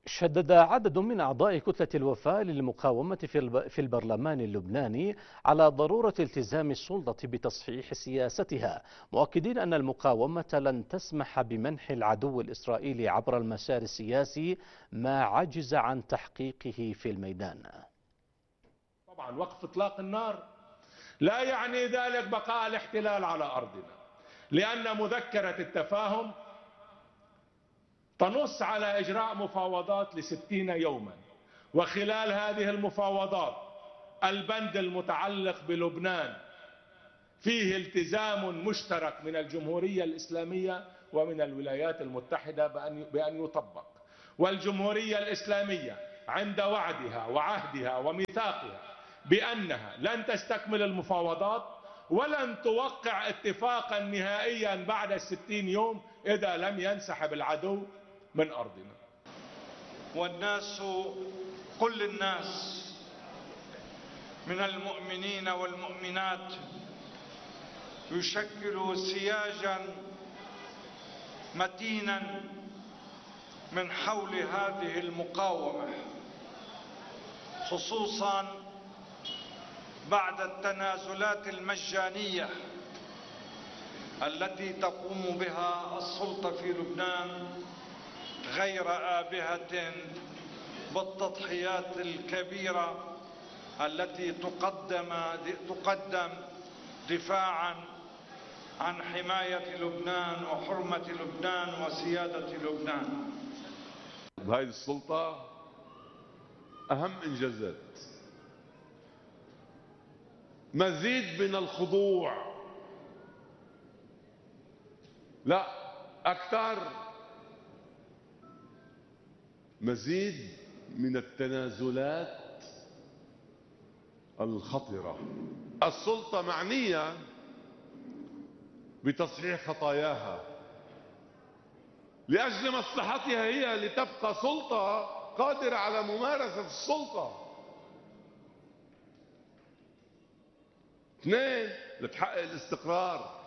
شدد عدد من أعضاء كتلة الوفاء للمقاومة في البرلمان اللبناني على ضرورة التزام السلطة بتصحيح سياستها، مؤكدين أن المقاومة لن تسمح بمنح العدو الإسرائيلي عبر المسار السياسي ما عجز عن تحقيقه في الميدان. طبعا وقف إطلاق النار لا يعني ذلك بقاء الاحتلال على أرضنا، لأن مذكرة التفاهم تنص على إجراء مفاوضات ل60 يوما، وخلال هذه المفاوضات البند المتعلق بلبنان فيه التزام مشترك من الجمهورية الإسلامية ومن الولايات المتحدة بأن يطبق، والجمهورية الإسلامية عند وعدها وعهدها وميثاقها بأنها لن تستكمل المفاوضات ولن توقع اتفاقا نهائيا بعد 60 يوم إذا لم ينسحب العدو من أرضنا. والناس كل الناس من المؤمنين والمؤمنات يشكل سياجا متينا من حول هذه المقاومة، خصوصا بعد التنازلات المجانية التي تقوم بها السلطة في لبنان غير آبهة بالتضحيات الكبيرة التي تقدم دفاعا عن حماية لبنان وحرمة لبنان وسيادة لبنان. هذه السلطة أهم إنجازات مزيد من الخضوع، لا أكثر، مزيد من التنازلات الخطرة. السلطة معنية بتصحيح خطاياها لأجل مصلحتها هي، لتبقى سلطة قادرة على ممارسة السلطة. 2، لتحقق الاستقرار.